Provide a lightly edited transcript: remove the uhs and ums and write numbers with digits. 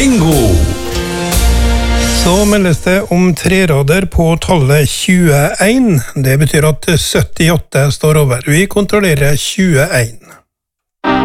Bingo! Så meldes det om 3 rader på tallet 21. Det betyr at 78 står over. Vi kontrollerer 21.